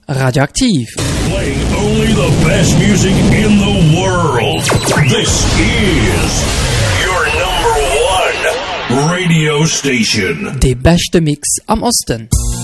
Radioaktiv. Playing only the best music in the world. This is your number one radio station. Der beste Mix am Osten.